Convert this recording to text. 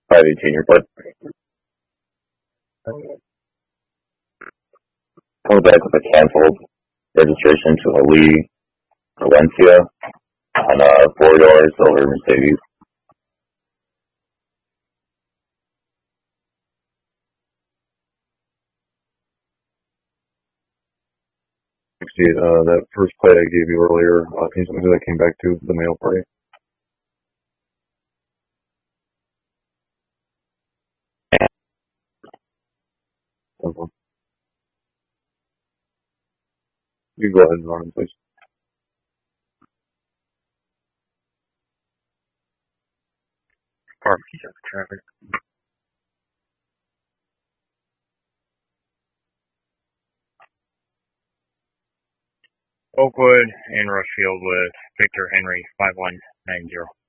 518 report. Coming back with a canceled registration to Ali Valencia on a four-door silver Mercedes. That first plate I gave you earlier, can you tell me who that came back to, the mail party? Okay. You can go ahead and run it, please. Traffic. Oakwood and Rushfield with Victor Henry 5190.